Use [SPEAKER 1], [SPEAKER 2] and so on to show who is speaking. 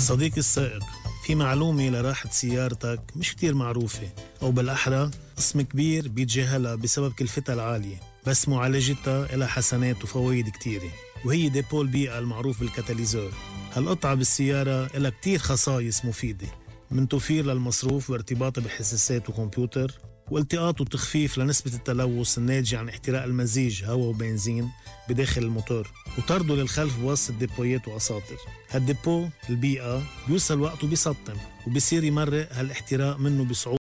[SPEAKER 1] صديقي السائق، في معلومة لراحة سيارتك مش كتير معروفة، أو بالأحرى قسم كبير بيتجاهلها بسبب كلفتها العالية، بس معالجتها إلها حسنات وفوائد كتيرة، وهي ديبو البيئة المعروف بالكاتاليزور. هالقطعة بالسيارة إلها كتير خصائص مفيدة، من توفير للمصروف وارتباطه بحساسات وكمبيوتر، والتقاط وتخفيف لنسبة التلوث الناتجة عن احتراق المزيج هواء وبنزين بداخل الموتور، وطرده للخلف بواسطة ديبويات وأساطر. هالديبو البيئة بيوصل وقته بيسطم وبيصير يمرق هالاحتراق منه بصعوبة